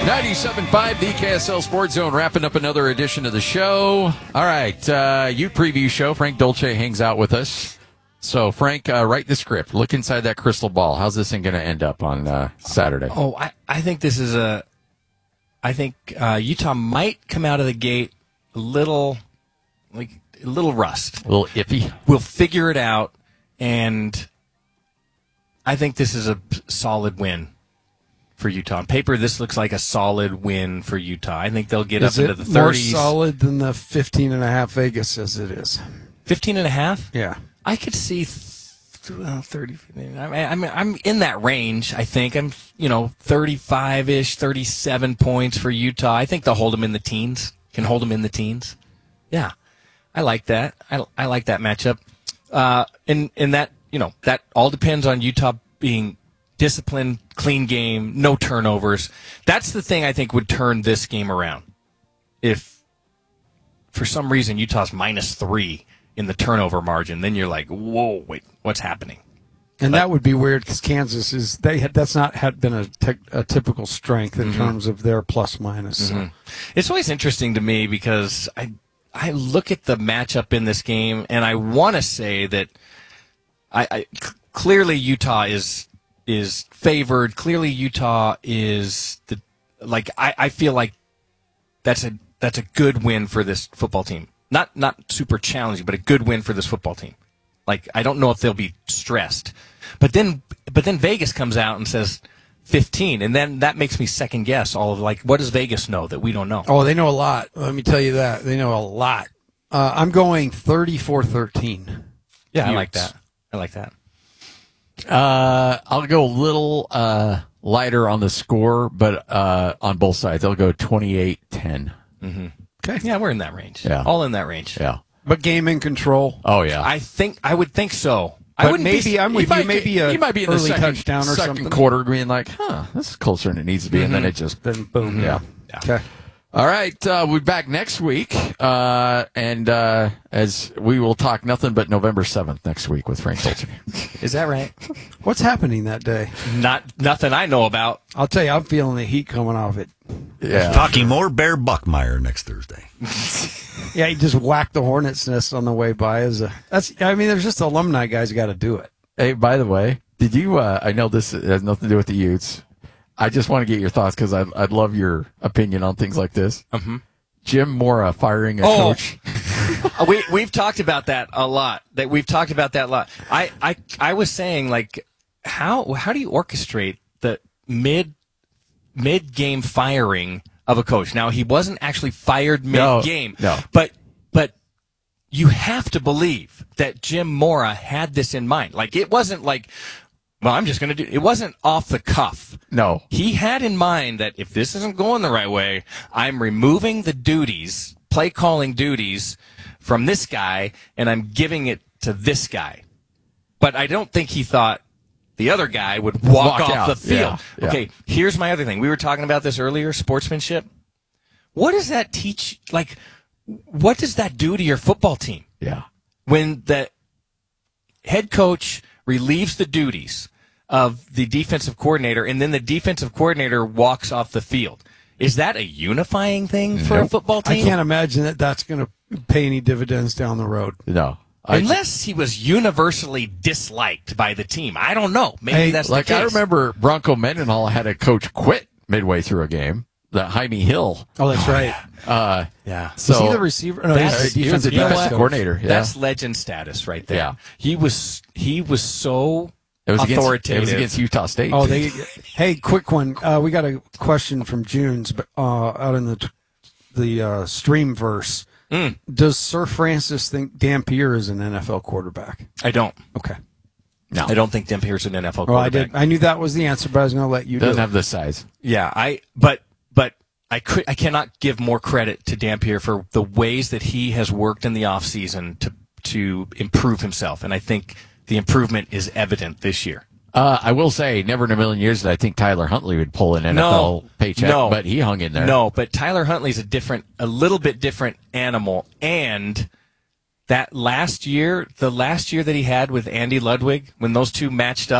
97.5, the KSL Sports Zone, wrapping up another edition of the show. All right, Ute Preview Show. Frank Dolce hangs out with us. So, Frank, write the script. Look inside that crystal ball. How's this thing going to end up on Saturday? Oh, I think this is I think Utah might come out of the gate a little rust. A little iffy. We'll figure it out, and I think this is a solid win for Utah. On paper, this looks like a solid win for Utah. I think they'll get up into the 30s. Is it more solid than the 15.5 Vegas says it is? 15.5? Yeah. I could see 30. I'm in that range, I think. I'm, 35-ish, 37 points for Utah. I think they'll hold them in the teens. Can hold them in the teens. Yeah. I like that. I like that matchup. And that, that all depends on Utah being disciplined, clean game, no turnovers. That's the thing I think would turn this game around. If, for some reason, Utah's -3 in the turnover margin, then you're like, whoa, wait, what's happening? And that would be weird because Kansas that's not been a typical strength in terms of their plus-minus. Mm-hmm. It's always interesting to me because I look at the matchup in this game, and I want to say that clearly Utah is favored. Clearly Utah is I feel like that's a good win for this football team. Not super challenging, but a good win for this football team. I don't know if they'll be stressed. But then Vegas comes out and says 15, and then that makes me second guess all of what does Vegas know that we don't know? Oh, they know a lot. Let me tell you that. They know a lot. I'm going 34-13. Yeah, Utes. I like that. I'll go a little lighter on the score, but on both sides. I'll go 28-10. Mm-hmm. Okay. Yeah, we're in that range. Yeah. All in that range. Yeah. But game in control. Oh, yeah. I would think so. I'm with you. Maybe he might be in the touchdown or second something. quarter being like, this is closer than it needs to be, and then it just boom. Mm-hmm. Yeah. Okay. All right, we'll be back next week, and as we will talk nothing but November 7th next week with Frank Dolce. Is that right? What's happening that day? Nothing I know about. I'll tell you, I'm feeling the heat coming off it. Yeah. Talking more Bear Buckmeyer next Thursday. Yeah, he just whacked the hornet's nest on the way by. There's just alumni guys got to do it. Hey, by the way, did you? I know this has nothing to do with the Utes. I just want to get your thoughts because I'd love your opinion on things like this. Mm-hmm. Jim Mora firing a coach. We've talked about that a lot. I was saying how do you orchestrate the mid game firing of a coach? Now he wasn't actually fired mid game. No. But you have to believe that Jim Mora had this in mind. It wasn't I'm just going to do it. It wasn't off the cuff. No. He had in mind that if this isn't going the right way, I'm removing the duties, play calling duties from this guy, and I'm giving it to this guy. But I don't think he thought the other guy would walk off the field. Yeah. Okay, here's my other thing. We were talking about this earlier, sportsmanship. What does that teach? What does that do to your football team? Yeah. When the head coach relieves the duties of the defensive coordinator, and then the defensive coordinator walks off the field. Is that a unifying thing for a football team? I can't imagine that's going to pay any dividends down the road. No. Unless he was universally disliked by the team. I don't know. Maybe that's the case. I remember Bronco Mendenhall had a coach quit midway through a game. That Jaime Hill. Oh, that's right. Yeah. So, was he the receiver? No, he was the defensive coordinator. Yeah. That's legend status right there. Yeah. He was so It authoritative. was against Utah State. Oh, hey, quick one. We got a question from June's out in the Streamverse. Does Sir Francis think Dampier is an NFL quarterback? I don't. Okay. No. I don't think Dampier's an NFL quarterback. I knew that was the answer, but I was going to let you do it. Doesn't have the size. Yeah, but I cannot give more credit to Dampier for the ways that he has worked in the offseason to improve himself, and I think the improvement is evident this year. I will say, never in a million years did I think Tyler Huntley would pull an NFL paycheck, but he hung in there. No, but Tyler Huntley's a little bit different animal, and that the last year that he had with Andy Ludwig, when those two matched up,